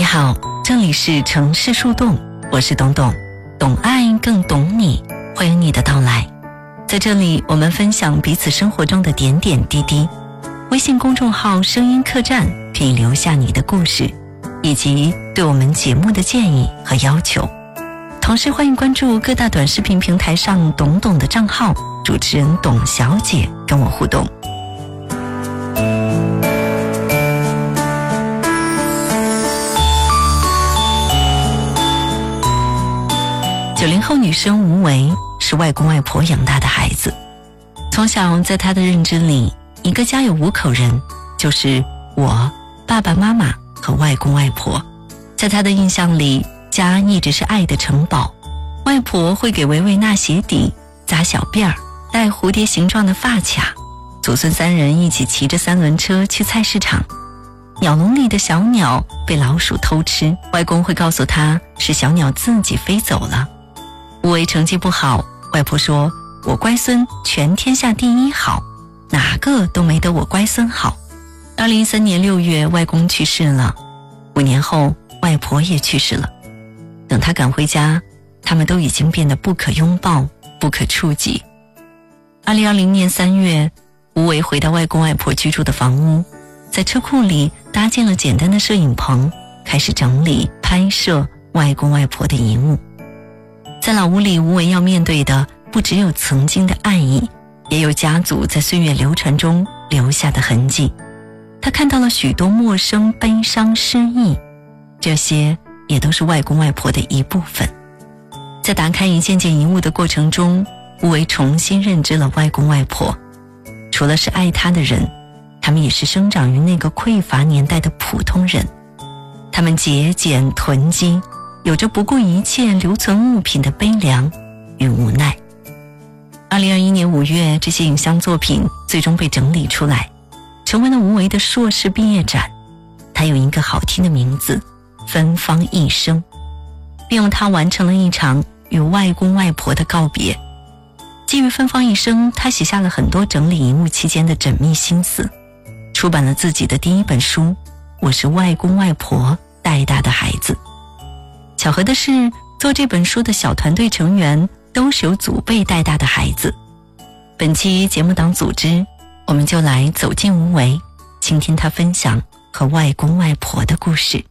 好，这里是城市树洞，我是董董，懂爱更懂你，欢迎你的到来。在这里我们分享彼此生活中的点点滴滴。微信公众号声音客栈可以留下你的故事，以及对我们节目的建议和要求。同时欢迎关注各大短视频平台上董董的账号，主持人董小姐跟我互动。90后女生吴为是外公外婆养大的孩子，从小在她的认知里，一个家有5口人，就是我、爸爸妈妈和外公外婆。在她的印象里，家一直是爱的城堡，外婆会给维维纳鞋底、扎小辫儿、戴蝴蝶形状的发卡，祖孙3人一起骑着3轮车去菜市场。鸟笼里的小鸟被老鼠偷吃，外公会告诉她是小鸟自己飞走了。吴为成绩不好，外婆说我乖孙全天下第1好，哪个都没得我乖孙好。2013年6月，外公去世了，5年后外婆也去世了。等他赶回家，他们都已经变得不可拥抱，不可触及。2020年3月，吴为回到外公外婆居住的房屋，在车库里搭建了简单的摄影棚，开始整理拍摄外公外婆的遗物。在老屋里，吴为要面对的不只有曾经的爱意，也有家族在岁月流传中留下的痕迹。他看到了许多陌生、悲伤、失意，这些也都是外公外婆的一部分。在打开一件件遗物的过程中，吴为重新认知了外公外婆。除了是爱他的人，他们也是生长于那个匮乏年代的普通人。他们节俭囤积，有着不顾一切留存物品的悲凉与无奈。2021年5月，这些影像作品最终被整理出来，成为了吴为的硕士毕业展。它有一个好听的名字，芬芳一生，并用它完成了一场与外公外婆的告别。基于芬芳一生，他写下了很多整理遗物期间的缜密心思，出版了自己的第1本书《我是外公外婆带大的孩子》。巧合的是，做这本书的小团队成员都是由祖辈带大的孩子。本期节目党组织，我们就来走进吴为，倾听他分享和外公外婆的故事。